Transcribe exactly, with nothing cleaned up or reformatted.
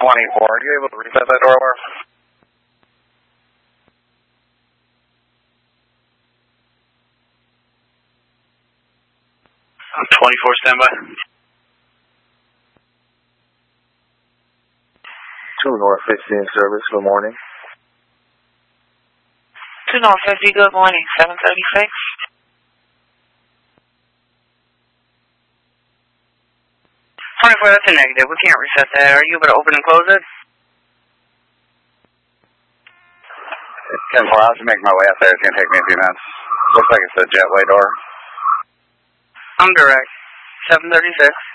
twenty-four, are you able to reset that door alarm? twenty-four, standby. two North fifteen service, good morning. two North fifty, good morning, seven thirty-six. twenty-four, that's a negative. We can't reset that. Are you able to open and close it? ten four, I'll have to make my way up there. It's going to take me a few minutes. Looks like it's a jetway door. I'm direct. seven thirty-six.